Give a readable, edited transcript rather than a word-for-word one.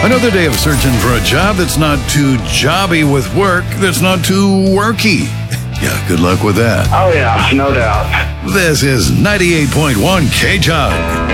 Another day of searching for a job that's not too jobby with work, that's not too worky. Yeah, good luck with that. Oh, yeah, no doubt. This is 98.1 K-Jug.